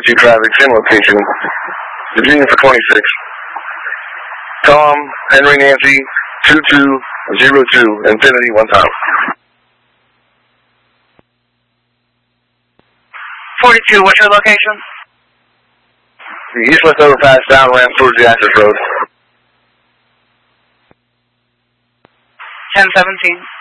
42 traffic, same location. Virginia for 26. Tom, Henry, Nancy, 2202, Infinity, one time. 42, what's your location? The east-west overpass down ramp towards the access road. 1017.